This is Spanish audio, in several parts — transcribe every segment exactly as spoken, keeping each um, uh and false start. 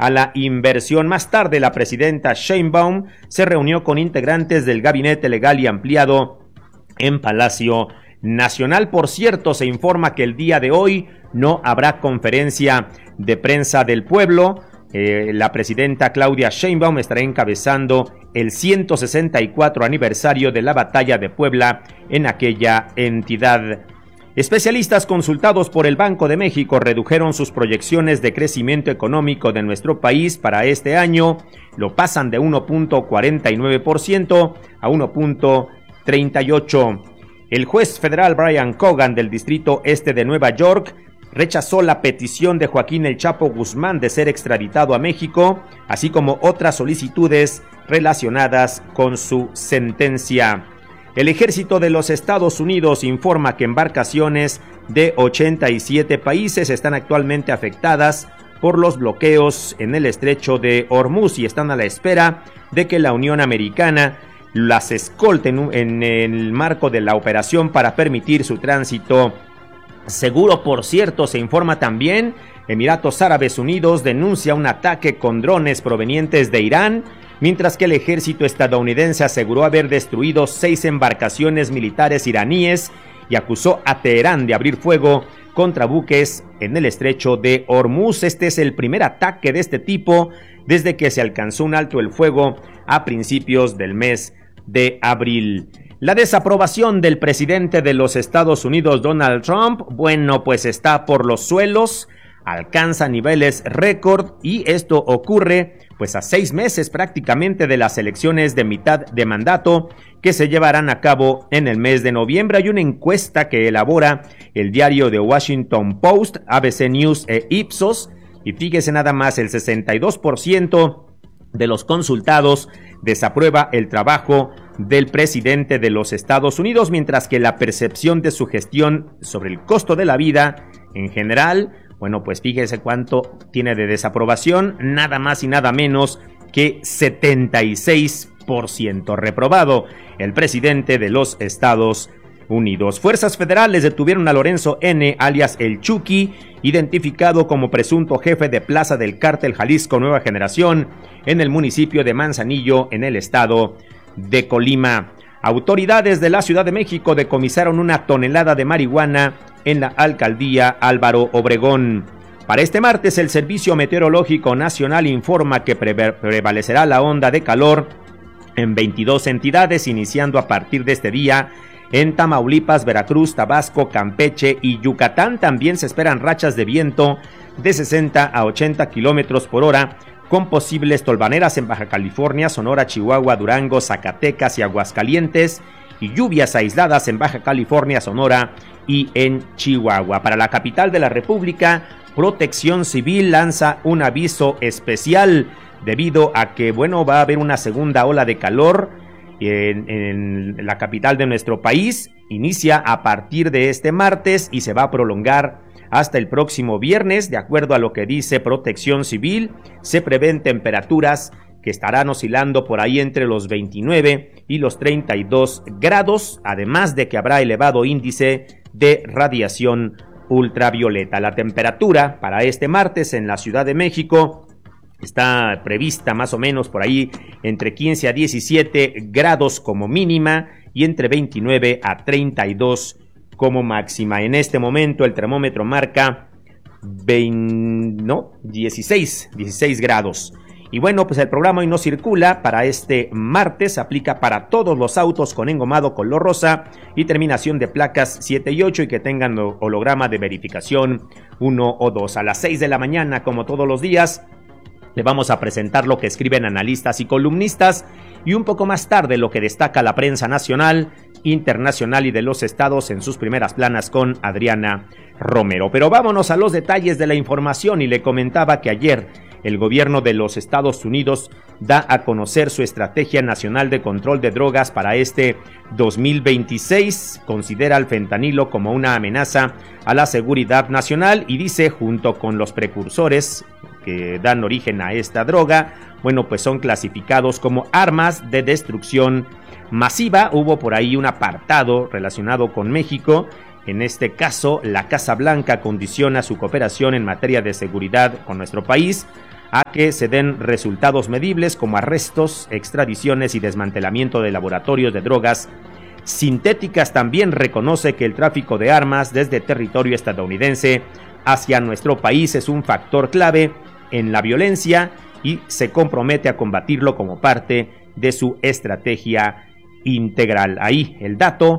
a la inversión. Más tarde, la presidenta Sheinbaum se reunió con integrantes del Gabinete Legal y Ampliado en Palacio Nacional. Por cierto, se informa que el día de hoy no habrá conferencia de prensa del pueblo. Eh, la presidenta Claudia Sheinbaum estará encabezando el ciento sesenta y cuatro aniversario de la Batalla de Puebla en aquella entidad. Especialistas consultados por el Banco de México redujeron sus proyecciones de crecimiento económico de nuestro país para este año. Lo pasan de uno punto cuarenta y nueve por ciento a uno punto treinta y ocho por ciento. El juez federal Brian Cogan del Distrito Este de Nueva York rechazó la petición de Joaquín El Chapo Guzmán de ser extraditado a México, así como otras solicitudes relacionadas con su sentencia. El ejército de los Estados Unidos informa que embarcaciones de ochenta y siete países están actualmente afectadas por los bloqueos en el estrecho de Hormuz y están a la espera de que la Unión Americana las escolten en el marco de la operación para permitir su tránsito seguro. Por cierto, se informa también, Emiratos Árabes Unidos denuncia un ataque con drones provenientes de Irán, mientras que el ejército estadounidense aseguró haber destruido seis embarcaciones militares iraníes y acusó a Teherán de abrir fuego contra buques en el estrecho de Hormuz. Este es el primer ataque de este tipo desde que se alcanzó un alto el fuego a principios del mes de abril. La desaprobación del presidente de los Estados Unidos, Donald Trump, bueno, pues está por los suelos, alcanza niveles récord y esto ocurre pues a seis meses prácticamente de las elecciones de mitad de mandato que se llevarán a cabo en el mes de noviembre. Hay una encuesta que elabora el diario The Washington Post, A B C News e Ipsos, y fíjese nada más, el sesenta y dos por ciento de los consultados desaprueba el trabajo del presidente de los Estados Unidos, mientras que la percepción de su gestión sobre el costo de la vida en general, bueno, pues fíjese cuánto tiene de desaprobación, nada más y nada menos que setenta y seis por ciento. Reprobado el presidente de los Estados Unidos. Fuerzas federales detuvieron a Lorenzo N., alias El Chucky, identificado como presunto jefe de plaza del cártel Jalisco Nueva Generación en el municipio de Manzanillo, en el estado de Colima. Autoridades de la Ciudad de México decomisaron una tonelada de marihuana en la alcaldía Álvaro Obregón. Para este martes, el Servicio Meteorológico Nacional informa que pre- prevalecerá la onda de calor en veintidós entidades, iniciando a partir de este día en Tamaulipas, Veracruz, Tabasco, Campeche y Yucatán. También se esperan rachas de viento de sesenta a ochenta kilómetros por hora, con posibles tolvaneras en Baja California, Sonora, Chihuahua, Durango, Zacatecas y Aguascalientes, y lluvias aisladas en Baja California, Sonora y en Chihuahua. Para la capital de la República, Protección Civil lanza un aviso especial debido a que, bueno, va a haber una segunda ola de calor en, en la capital de nuestro país. Inicia a partir de este martes y se va a prolongar hasta el próximo viernes. De acuerdo a lo que dice Protección Civil, se prevén temperaturas que estarán oscilando por ahí entre los veintinueve y los treinta y dos grados, además de que habrá elevado índice de radiación ultravioleta. La temperatura para este martes en la Ciudad de México está prevista más o menos por ahí entre quince a diecisiete grados como mínima y entre veintinueve a treinta y dos como máxima. En este momento el termómetro marca veinte, no, dieciséis, dieciséis grados. Y bueno, pues el programa hoy no circula para este martes, aplica para todos los autos con engomado color rosa y terminación de placas siete y ocho y que tengan holograma de verificación uno o dos. A las seis de la mañana, como todos los días, le vamos a presentar lo que escriben analistas y columnistas y un poco más tarde lo que destaca la prensa nacional, internacional y de los estados en sus primeras planas con Adriana Romero. Pero vámonos a los detalles de la información y le comentaba que ayer el gobierno de los Estados Unidos da a conocer su estrategia nacional de control de drogas para este dos mil veintiséis. Considera al fentanilo como una amenaza a la seguridad nacional y dice, junto con los precursores que dan origen a esta droga, bueno, pues son clasificados como armas de destrucción masiva. Hubo por ahí un apartado relacionado con México. En este caso, la Casa Blanca condiciona su cooperación en materia de seguridad con nuestro país a que se den resultados medibles como arrestos, extradiciones y desmantelamiento de laboratorios de drogas sintéticas. También reconoce que el tráfico de armas desde territorio estadounidense hacia nuestro país es un factor clave en la violencia y se compromete a combatirlo como parte de su estrategia integral. Ahí el dato.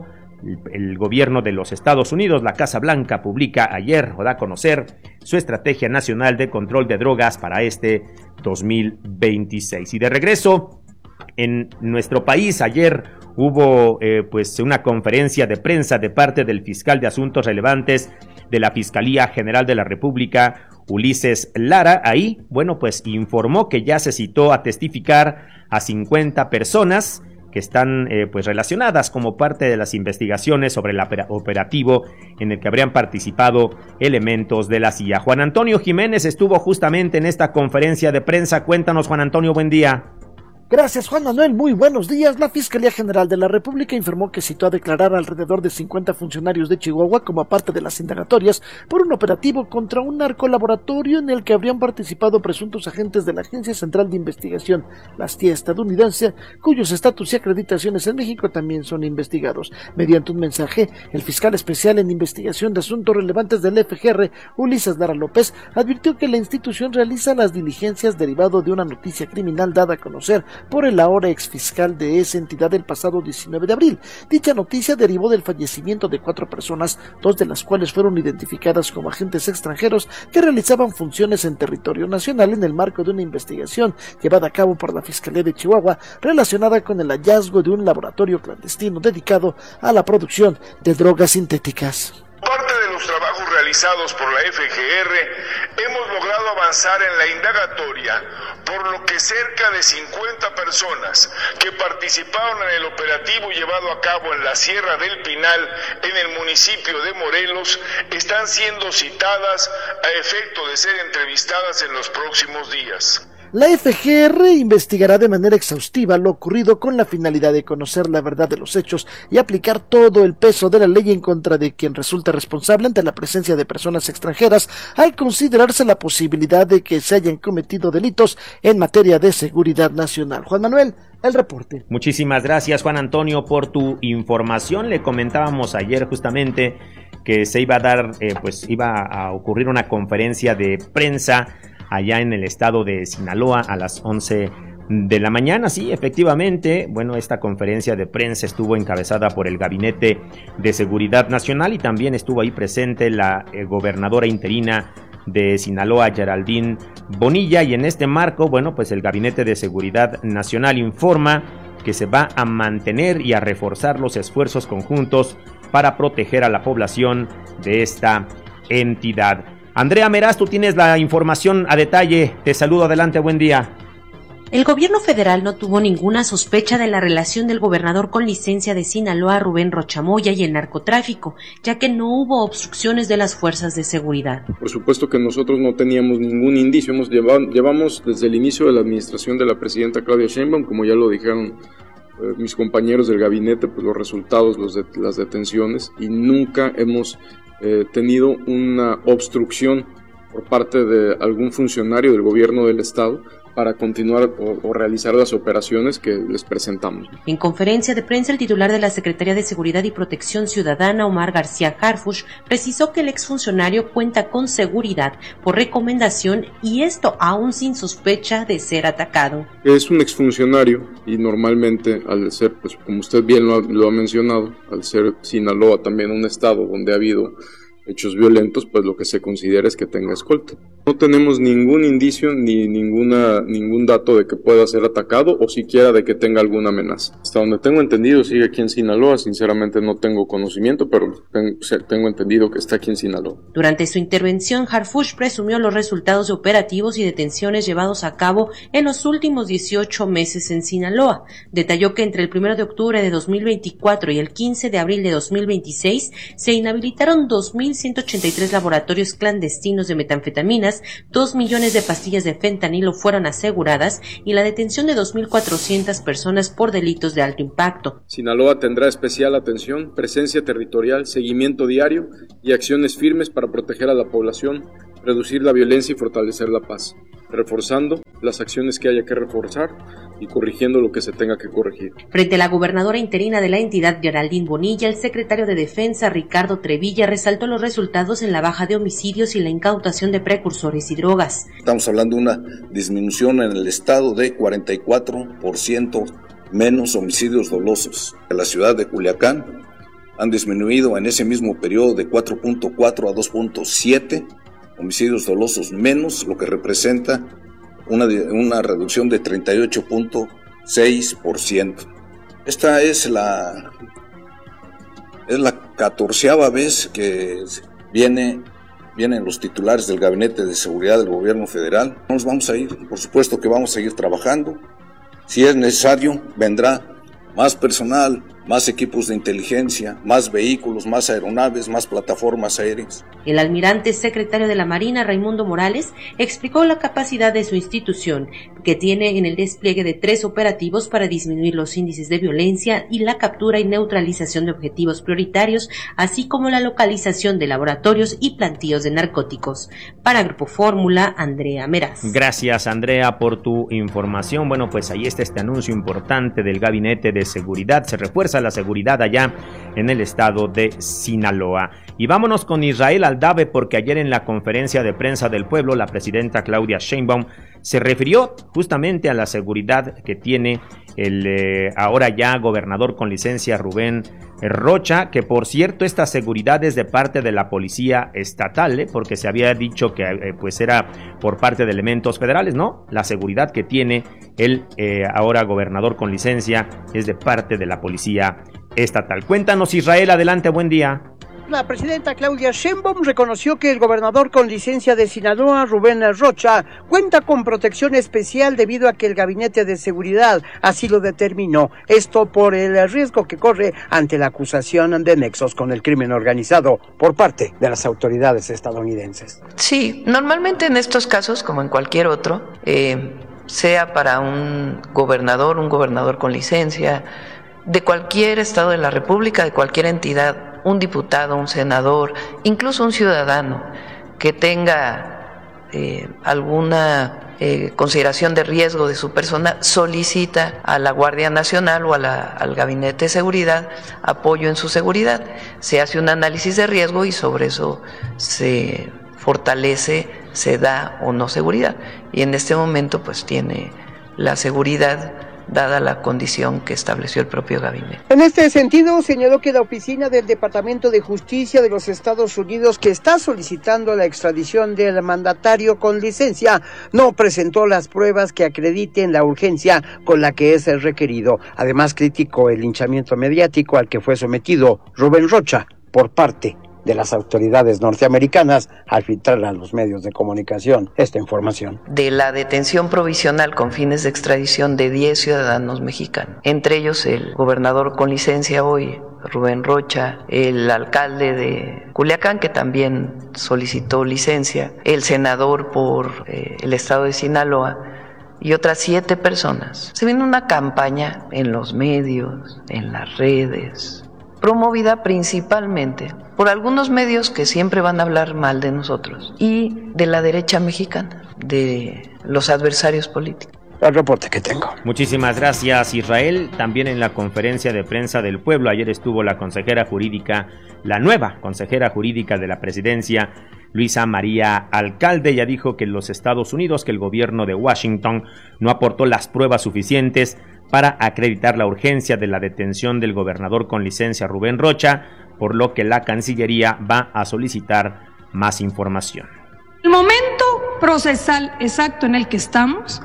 El gobierno de los Estados Unidos, la Casa Blanca, publica ayer o da a conocer su estrategia nacional de control de drogas para este dos mil veintiséis. Y de regreso en nuestro país, ayer hubo eh, pues una conferencia de prensa de parte del fiscal de asuntos relevantes de la Fiscalía General de la República, Ulises Lara. Ahí, bueno, pues informó que ya se citó a testificar a cincuenta personas que están eh, pues relacionadas como parte de las investigaciones sobre el operativo en el que habrían participado elementos de la C I A. Juan Antonio Jiménez estuvo justamente en esta conferencia de prensa. Cuéntanos, Juan Antonio, buen día. Gracias, Juan Manuel. Muy buenos días. La Fiscalía General de la República informó que citó a declarar alrededor de cincuenta funcionarios de Chihuahua como parte de las indagatorias por un operativo contra un narcolaboratorio en el que habrían participado presuntos agentes de la Agencia Central de Investigación, la C I A estadounidense, cuyos estatus y acreditaciones en México también son investigados. Mediante un mensaje, el fiscal especial en investigación de asuntos relevantes del F G R, Ulises Lara López, advirtió que la institución realiza las diligencias derivado de una noticia criminal dada a conocer por el ahora exfiscal de esa entidad el pasado diecinueve de abril. Dicha noticia derivó del fallecimiento de cuatro personas, dos de las cuales fueron identificadas como agentes extranjeros que realizaban funciones en territorio nacional en el marco de una investigación llevada a cabo por la Fiscalía de Chihuahua relacionada con el hallazgo de un laboratorio clandestino dedicado a la producción de drogas sintéticas. Parte de los trabajos realizados por la F G R, hemos logrado avanzar en la indagatoria, por lo que cerca de cincuenta personas que participaron en el operativo llevado a cabo en la Sierra del Pinal, en el municipio de Morelos, están siendo citadas a efecto de ser entrevistadas en los próximos días. La F G R investigará de manera exhaustiva lo ocurrido con la finalidad de conocer la verdad de los hechos y aplicar todo el peso de la ley en contra de quien resulte responsable ante la presencia de personas extranjeras, al considerarse la posibilidad de que se hayan cometido delitos en materia de seguridad nacional. Juan Manuel, el reporte. Muchísimas gracias, Juan Antonio, por tu información. Le comentábamos ayer justamente que se iba a dar, eh, pues iba a ocurrir una conferencia de prensa allá en el estado de Sinaloa a las once de la mañana. Sí, efectivamente, bueno, esta conferencia de prensa estuvo encabezada por el Gabinete de Seguridad Nacional y también estuvo ahí presente la eh, gobernadora interina de Sinaloa, Geraldine Bonilla, y en este marco, bueno, pues el Gabinete de Seguridad Nacional informa que se va a mantener y a reforzar los esfuerzos conjuntos para proteger a la población de esta entidad. Andrea Meraz, tú tienes la información a detalle. Te saludo, adelante, buen día. El gobierno federal no tuvo ninguna sospecha de la relación del gobernador con licencia de Sinaloa, Rubén Rocha Moya, y el narcotráfico, ya que no hubo obstrucciones de las fuerzas de seguridad. Por supuesto que nosotros no teníamos ningún indicio. Hemos llevado, llevamos desde el inicio de la administración de la presidenta Claudia Sheinbaum, como ya lo dijeron eh, mis compañeros del gabinete, pues los resultados, los de, las detenciones, y nunca hemos Eh, tenido una obstrucción por parte de algún funcionario del gobierno del estado para continuar o, o realizar las operaciones que les presentamos. En conferencia de prensa, el titular de la Secretaría de Seguridad y Protección Ciudadana, Omar García Harfuch, precisó que el exfuncionario cuenta con seguridad por recomendación y esto aún sin sospecha de ser atacado. Es un exfuncionario y normalmente, al ser, pues como usted bien lo ha, lo ha mencionado, al ser Sinaloa también un estado donde ha habido hechos violentos, pues lo que se considera es que tenga escolta. No tenemos ningún indicio ni ninguna ningún dato de que pueda ser atacado o siquiera de que tenga alguna amenaza. Hasta donde tengo entendido sigue aquí en Sinaloa, sinceramente no tengo conocimiento, pero tengo entendido que está aquí en Sinaloa. Durante su intervención, Harfuch presumió los resultados de operativos y detenciones llevados a cabo en los últimos dieciocho meses en Sinaloa. Detalló que entre el primero de octubre de dos mil veinticuatro y el quince de abril de dos mil veintiséis se inhabilitaron dos mil ciento ochenta y tres laboratorios clandestinos de metanfetaminas, dos millones de pastillas de fentanilo fueron aseguradas y la detención de dos mil cuatrocientas personas por delitos de alto impacto. Sinaloa tendrá especial atención, presencia territorial, seguimiento diario y acciones firmes para proteger a la población, reducir la violencia y fortalecer la paz, reforzando las acciones que haya que reforzar y corrigiendo lo que se tenga que corregir. Frente a la gobernadora interina de la entidad, Geraldine Bonilla, el secretario de Defensa, Ricardo Trevilla, resaltó los resultados en la baja de homicidios y la incautación de precursores y drogas. Estamos hablando de una disminución en el estado de cuarenta y cuatro por ciento menos homicidios dolosos. En la ciudad de Culiacán han disminuido en ese mismo periodo de cuatro punto cuatro a dos punto siete homicidios dolosos menos, lo que representa una, una reducción de treinta y ocho punto seis por ciento. Esta es la, es la catorceava vez que viene, vienen los titulares del Gabinete de Seguridad del Gobierno Federal. No nos vamos a ir, por supuesto que vamos a seguir trabajando. Si es necesario, vendrá más personal, más equipos de inteligencia, más vehículos, más aeronaves, más plataformas aéreas. El almirante secretario de la Marina, Raimundo Morales, explicó la capacidad de su institución, que tiene en el despliegue de tres operativos para disminuir los índices de violencia y la captura y neutralización de objetivos prioritarios, así como la localización de laboratorios y plantíos de narcóticos. Para Grupo Fórmula, Andrea Meraz. Gracias, Andrea, por tu información. Bueno, pues ahí está este anuncio importante del Gabinete de Seguridad. Se refuerza la seguridad allá en el estado de Sinaloa. Y vámonos con Israel Aldave, porque ayer en la conferencia de prensa del pueblo, la presidenta Claudia Sheinbaum se refirió justamente a la seguridad que tiene el eh, ahora ya gobernador con licencia Rubén Rocha, que por cierto esta seguridad es de parte de la policía estatal, ¿eh? porque se había dicho que eh, pues era por parte de elementos federales, ¿no? La seguridad que tiene el eh, ahora gobernador con licencia es de parte de la policía estatal. Cuéntanos, Israel, adelante, buen día. La presidenta Claudia Sheinbaum reconoció que el gobernador con licencia de Sinaloa, Rubén Rocha, cuenta con protección especial debido a que el Gabinete de Seguridad así lo determinó. Esto por el riesgo que corre ante la acusación de nexos con el crimen organizado por parte de las autoridades estadounidenses. Sí, normalmente en estos casos, como en cualquier otro, eh, sea para un gobernador, un gobernador con licencia, de cualquier estado de la República, de cualquier entidad, un diputado, un senador, incluso un ciudadano que tenga eh, alguna eh, consideración de riesgo de su persona, solicita a la Guardia Nacional o a la, al Gabinete de Seguridad apoyo en su seguridad. Se hace un análisis de riesgo y sobre eso se fortalece, se da o no seguridad. Y en este momento pues tiene la seguridad dada la condición que estableció el propio gabinete. En este sentido, señaló que la oficina del Departamento de Justicia de los Estados Unidos, que está solicitando la extradición del mandatario con licencia, no presentó las pruebas que acrediten la urgencia con la que es requerido. Además, criticó el linchamiento mediático al que fue sometido Rubén Rocha por parte de las autoridades norteamericanas al filtrar a los medios de comunicación esta información. De la detención provisional con fines de extradición de diez ciudadanos mexicanos, entre ellos el gobernador con licencia hoy, Rubén Rocha, el alcalde de Culiacán, que también solicitó licencia, el senador por eh, el estado de Sinaloa, y otras siete personas. Se viene una campaña en los medios, en las redes, promovida principalmente por algunos medios que siempre van a hablar mal de nosotros y de la derecha mexicana, de los adversarios políticos. El reporte que tengo. Muchísimas gracias, Israel. También en la conferencia de prensa del pueblo ayer estuvo la consejera jurídica, la nueva consejera jurídica de la presidencia, Luisa María Alcalde. Ella dijo que en los Estados Unidos, que el gobierno de Washington no aportó las pruebas suficientes para acreditar la urgencia de la detención del gobernador con licencia Rubén Rocha, por lo que la Cancillería va a solicitar más información. El momento procesal exacto en el que estamos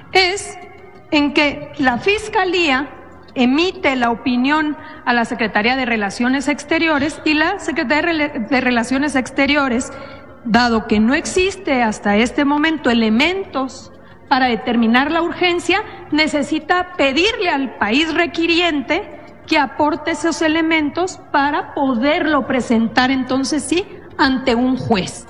es en que la Fiscalía emite la opinión a la Secretaría de Relaciones Exteriores y la Secretaría de Relaciones Exteriores, dado que no existe hasta este momento elementos para determinar la urgencia, necesita pedirle al país requiriente que aporte esos elementos para poderlo presentar entonces sí ante un juez.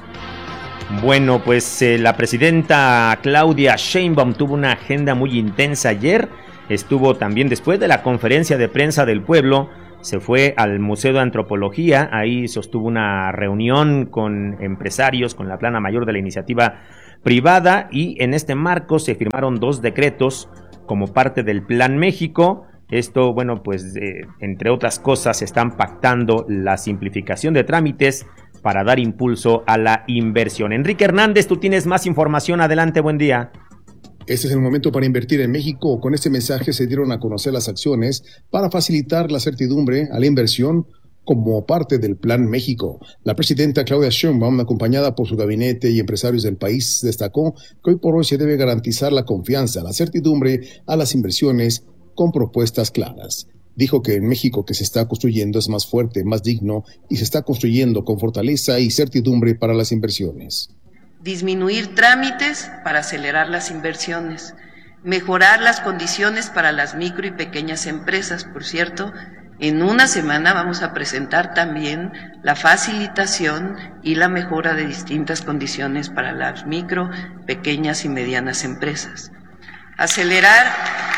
Bueno, pues eh, la presidenta Claudia Sheinbaum tuvo una agenda muy intensa ayer. Estuvo también después de la conferencia de prensa del pueblo, se fue al Museo de Antropología, ahí sostuvo una reunión con empresarios, con la plana mayor de la iniciativa privada, y en este marco se firmaron dos decretos como parte del Plan México. Esto, bueno, pues eh, entre otras cosas se están pactando la simplificación de trámites para dar impulso a la inversión. Enrique Hernández, tú tienes más información, adelante, buen día. Este es el momento para invertir en México. Con este mensaje se dieron a conocer las acciones para facilitar la certidumbre a la inversión como parte del Plan México. La presidenta Claudia Sheinbaum, acompañada por su gabinete y empresarios del país, destacó que hoy por hoy se debe garantizar la confianza, la certidumbre a las inversiones con propuestas claras. Dijo que en México que se está construyendo es más fuerte, más digno y se está construyendo con fortaleza y certidumbre para las inversiones. Disminuir trámites para acelerar las inversiones, mejorar las condiciones para las micro y pequeñas empresas. Por cierto, en una semana vamos a presentar también la facilitación y la mejora de distintas condiciones para las micro, pequeñas y medianas empresas. Acelerar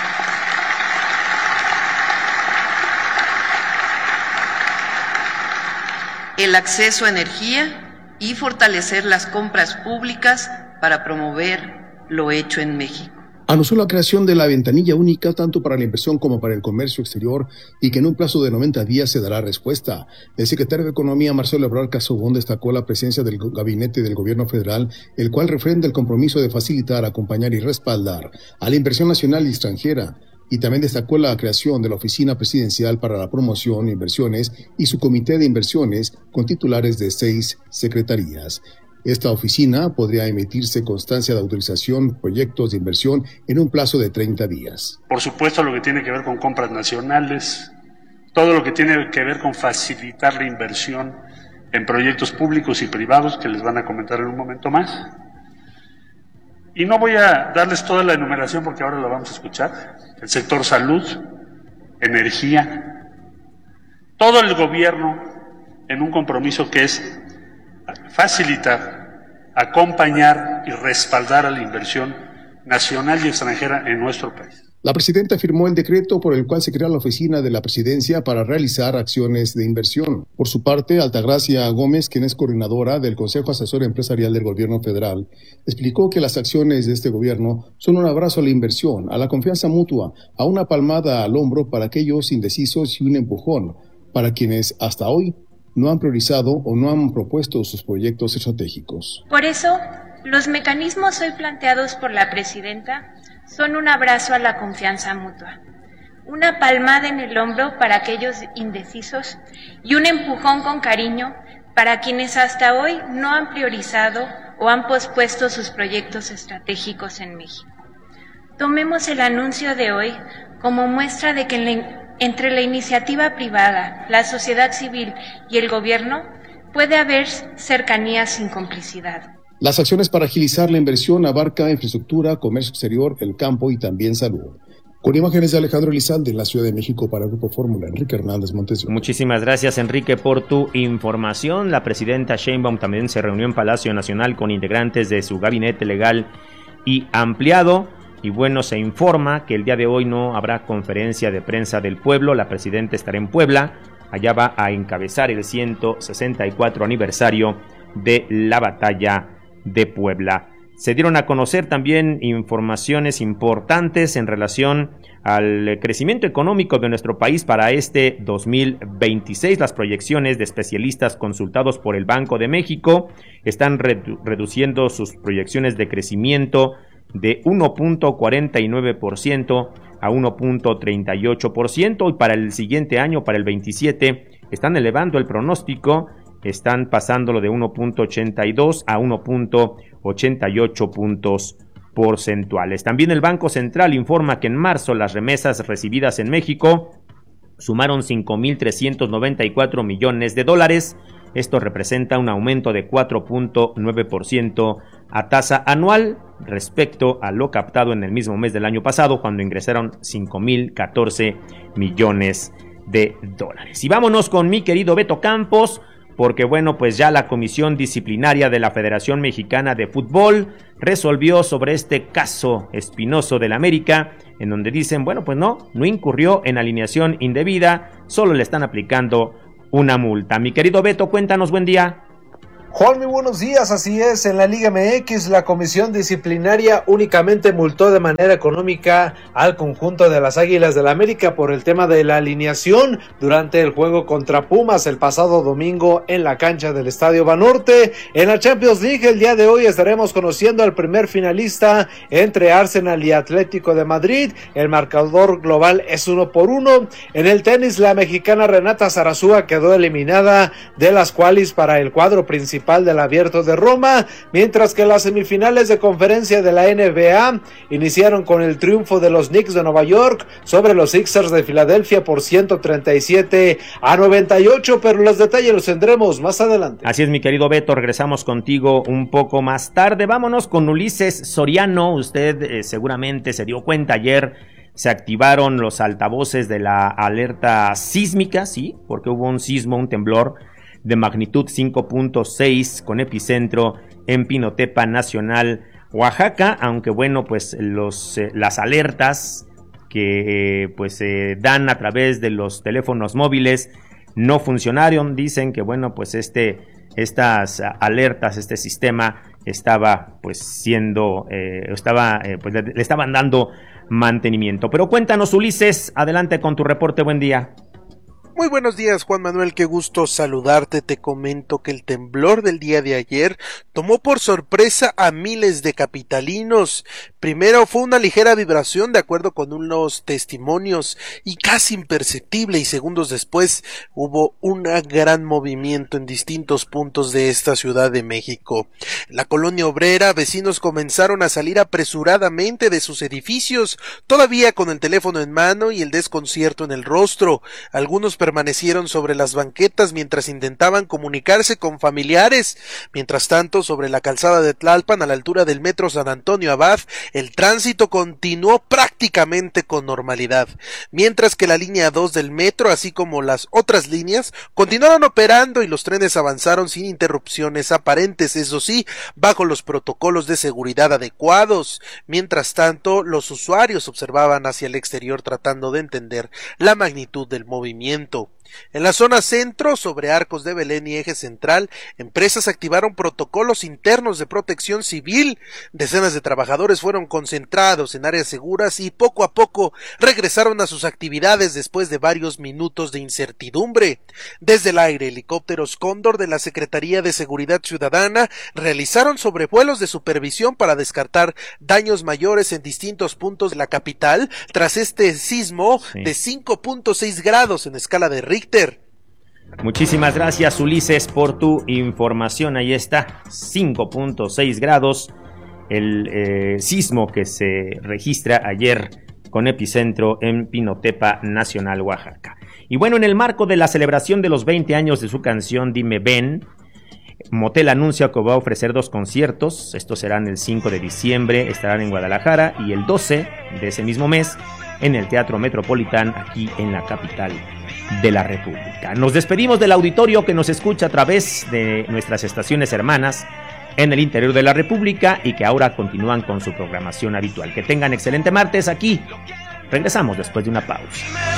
el acceso a energía y fortalecer las compras públicas para promover lo hecho en México. Anunció la creación de la ventanilla única tanto para la inversión como para el comercio exterior y que en un plazo de noventa días se dará respuesta. El secretario de Economía, Marcelo Ebrard Casaubon, destacó la presencia del gabinete del gobierno federal, el cual refrenda el compromiso de facilitar, acompañar y respaldar a la inversión nacional y extranjera. Y también destacó la creación de la Oficina Presidencial para la Promoción, Inversiones y su Comité de Inversiones con titulares de seis secretarías. Esta oficina podría emitirse constancia de autorización, proyectos de inversión en un plazo de treinta días. Por supuesto, lo que tiene que ver con compras nacionales, todo lo que tiene que ver con facilitar la inversión en proyectos públicos y privados, que les van a comentar en un momento más. Y no voy a darles toda la enumeración porque ahora la vamos a escuchar. El sector salud, energía, todo el gobierno en un compromiso que es facilitar, acompañar y respaldar a la inversión nacional y extranjera en nuestro país. La presidenta firmó el decreto por el cual se crea la oficina de la presidencia para realizar acciones de inversión. Por su parte, Altagracia Gómez, quien es coordinadora del Consejo Asesor Empresarial del Gobierno Federal, explicó que las acciones de este gobierno son un abrazo a la inversión, a la confianza mutua, a una palmada al hombro para aquellos indecisos y un empujón para quienes hasta hoy no han priorizado o no han propuesto sus proyectos estratégicos. Por eso, los mecanismos hoy planteados por la presidenta son un abrazo a la confianza mutua, una palmada en el hombro para aquellos indecisos y un empujón con cariño para quienes hasta hoy no han priorizado o han pospuesto sus proyectos estratégicos en México. Tomemos el anuncio de hoy como muestra de que entre la iniciativa privada, la sociedad civil y el gobierno puede haber cercanía sin complicidad. Las acciones para agilizar la inversión abarca infraestructura, comercio exterior, el campo y también salud. Con imágenes de Alejandro Elizalde en la Ciudad de México para el Grupo Fórmula, Enrique Hernández Montesinos. Muchísimas gracias, Enrique, por tu información. La presidenta Sheinbaum también se reunió en Palacio Nacional con integrantes de su gabinete legal y ampliado. Y bueno, se informa que el día de hoy no habrá conferencia de prensa del pueblo. La presidenta estará en Puebla. Allá va a encabezar el ciento sesenta y cuatro aniversario de la batalla de Puebla. Se dieron a conocer también informaciones importantes en relación al crecimiento económico de nuestro país para este dos mil veintiséis. Las proyecciones de especialistas consultados por el Banco de México están redu- reduciendo sus proyecciones de crecimiento de uno punto cuarenta y nueve por ciento a uno punto treinta y ocho por ciento, y para el siguiente año, para el veintisiete, están elevando el pronóstico. Están pasándolo de uno punto ochenta y dos a uno punto ochenta y ocho puntos porcentuales. También el Banco Central informa que en marzo las remesas recibidas en México sumaron cinco mil trescientos noventa y cuatro millones de dólares. Esto representa un aumento de cuatro punto nueve por ciento a tasa anual respecto a lo captado en el mismo mes del año pasado, cuando ingresaron cinco mil catorce millones de dólares. Y vámonos con mi querido Beto Campos, porque bueno, pues ya la Comisión Disciplinaria de la Federación Mexicana de Fútbol resolvió sobre este caso espinoso del América, en donde dicen, bueno, pues no, no incurrió en alineación indebida, solo le están aplicando una multa. Mi querido Beto, cuéntanos, buen día. Juan, muy buenos días, así es, en la Liga M X la comisión disciplinaria únicamente multó de manera económica al conjunto de las Águilas del América por el tema de la alineación durante el juego contra Pumas el pasado domingo en la cancha del Estadio Banorte. En la Champions League el día de hoy estaremos conociendo al primer finalista entre Arsenal y Atlético de Madrid, el marcador global es uno por uno. En el tenis la mexicana Renata Zarazúa quedó eliminada de las qualis para el cuadro principal del Abierto de Roma, mientras que las semifinales de conferencia de la N B A iniciaron con el triunfo de los Knicks de Nueva York sobre los Sixers de Filadelfia por ciento treinta y siete a noventa y ocho, pero los detalles los tendremos más adelante. Así es, mi querido Beto, regresamos contigo un poco más tarde. Vámonos con Ulises Soriano. Usted eh, seguramente se dio cuenta ayer. Se activaron los altavoces de la alerta sísmica, sí, porque hubo un sismo, un temblor de magnitud cinco punto seis con epicentro en Pinotepa Nacional, Oaxaca, aunque bueno, pues los eh, las alertas que eh, pues se eh, dan a través de los teléfonos móviles no funcionaron. Dicen que bueno, pues este estas alertas, este sistema estaba pues siendo eh, estaba eh, pues le, le estaban dando mantenimiento. Pero cuéntanos, Ulises, adelante con tu reporte. Buen día. Muy buenos días, Juan Manuel, qué gusto saludarte. Te comento que el temblor del día de ayer tomó por sorpresa a miles de capitalinos. Primero fue una ligera vibración de acuerdo con unos testimonios y casi imperceptible, y segundos después hubo un gran movimiento en distintos puntos de esta Ciudad de México. En la colonia obrera, vecinos comenzaron a salir apresuradamente de sus edificios, todavía con el teléfono en mano y el desconcierto en el rostro. Algunos permanecieron sobre las banquetas mientras intentaban comunicarse con familiares. Mientras tanto, sobre la calzada de Tlalpan, a la altura del metro San Antonio Abad, el tránsito continuó prácticamente con normalidad, mientras que la línea dos del metro, así como las otras líneas, continuaron operando y los trenes avanzaron sin interrupciones aparentes, eso sí, bajo los protocolos de seguridad adecuados. Mientras tanto, los usuarios observaban hacia el exterior tratando de entender la magnitud del movimiento. En la zona centro, sobre Arcos de Belén y Eje Central, empresas activaron protocolos internos de protección civil. Decenas de trabajadores fueron concentrados en áreas seguras y poco a poco regresaron a sus actividades después de varios minutos de incertidumbre. Desde el aire, helicópteros Cóndor de la Secretaría de Seguridad Ciudadana realizaron sobrevuelos de supervisión para descartar daños mayores en distintos puntos de la capital tras este sismo sí. de cinco punto seis grados en escala de Richter. Muchísimas gracias, Ulises, por tu información. Ahí está, cinco punto seis grados, el eh, sismo que se registra ayer con epicentro en Pinotepa Nacional, Oaxaca. Y bueno, en el marco de la celebración de los veinte años de su canción Dime Ven, Motel anuncia que va a ofrecer dos conciertos. Estos serán el cinco de diciembre, estarán en Guadalajara, y el doce de ese mismo mes en el Teatro Metropolitán, aquí en la capital de la República. Nos despedimos del auditorio que nos escucha a través de nuestras estaciones hermanas en el interior de la República y que ahora continúan con su programación habitual. Que tengan excelente martes aquí. Regresamos después de una pausa.